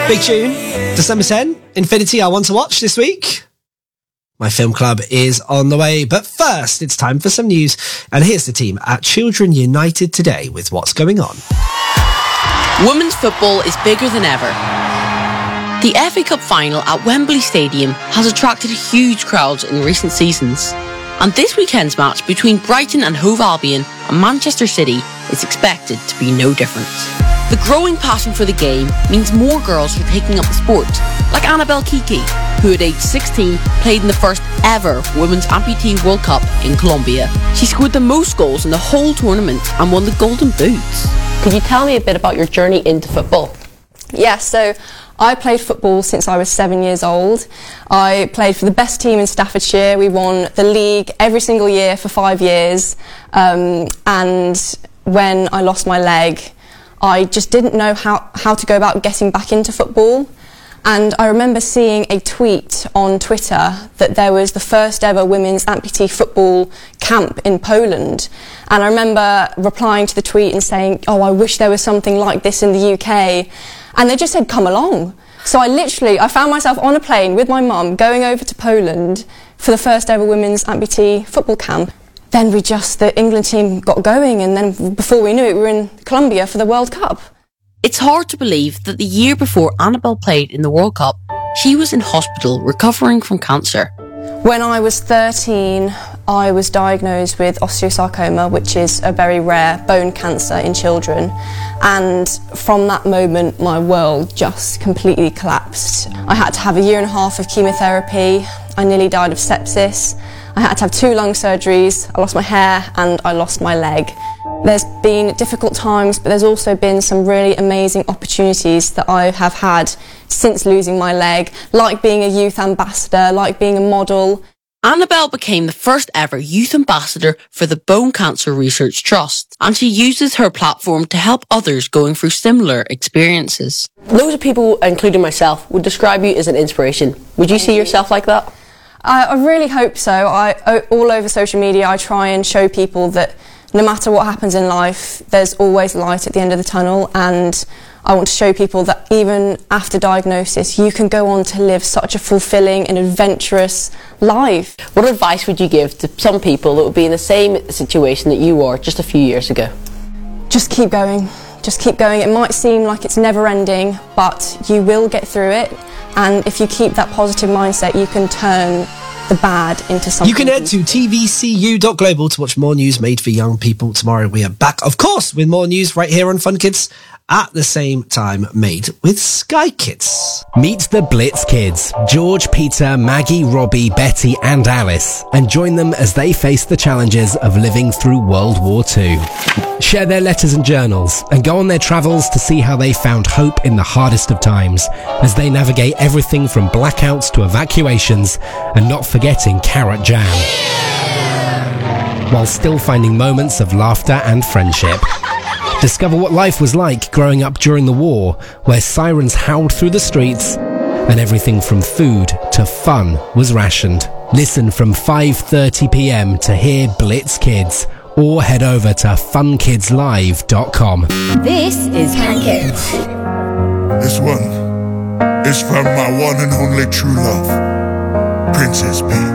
Big tune. December 10, Infinity, I Want to Watch this week. My film club is on the way, but first it's time for some news. And here's the team at Children United today with what's going on. Women's football is bigger than ever. The FA Cup final at Wembley Stadium has attracted huge crowds in recent seasons. And this weekend's match between Brighton and Hove Albion and Manchester City is expected to be no different. The growing passion for the game means more girls are taking up the sport, like Annabelle Kiki, who at age 16 played in the first ever Women's Amputee World Cup in Colombia. She scored the most goals in the whole tournament and won the Golden Boots. Could you tell me a bit about your journey into football? Yeah, so I played football since I was 7 years old. I played for the best team in Staffordshire. We won the league every single year for 5 years. And when I lost my leg, I just didn't know how to go about getting back into football. And I remember seeing a tweet on Twitter that there was the first ever women's amputee football camp in Poland. And I remember replying to the tweet and saying, oh, I wish there was something like this in the UK. And they just said, come along. So I found myself on a plane with my mum going over to Poland for the first ever women's amputee football camp. Then the England team got going, and then before we knew it, we were in Colombia for the World Cup. It's hard to believe that the year before Annabelle played in the World Cup, she was in hospital recovering from cancer. When I was 13, I was diagnosed with osteosarcoma, which is a very rare bone cancer in children. And from that moment, my world just completely collapsed. I had to have 1.5 years of chemotherapy. I nearly died of sepsis. I had to have 2 lung surgeries. I lost my hair and I lost my leg. There's been difficult times, but there's also been some really amazing opportunities that I have had since losing my leg, like being a youth ambassador, like being a model. Annabelle became the first ever youth ambassador for the Bone Cancer Research Trust, and she uses her platform to help others going through similar experiences. Loads of people, including myself, would describe you as an inspiration. Would you see yourself like that? I really hope so. All over social media, I try and show people that no matter what happens in life, there's always light at the end of the tunnel, and I want to show people that even after diagnosis, you can go on to live such a fulfilling and adventurous life. What advice would you give to some people that would be in the same situation that you were just a few years ago? Just keep going. Just keep going. It might seem like it's never ending, but you will get through it. And if you keep that positive mindset, you can turn the bad into something. You can head to tvcu.global to watch more news made for young people. Tomorrow we are back, of course, with more news right here on Fun Kids at the same time, made with Sky Kids. Meet the Blitz Kids, George, Peter, Maggie, Robbie, Betty and Alice, and join them as they face the challenges of living through World War II. Share their letters and journals and go on their travels to see how they found hope in the hardest of times as they navigate everything from blackouts to evacuations, and not forgetting carrot jam, while still finding moments of laughter and friendship. Discover what life was like growing up during the war, where sirens howled through the streets and everything from food to fun was rationed. Listen from 5:30 p.m. to hear Blitz Kids, or head over to funkidslive.com. This is Fun Kids. This one is from my one and only true love, Princess Peach.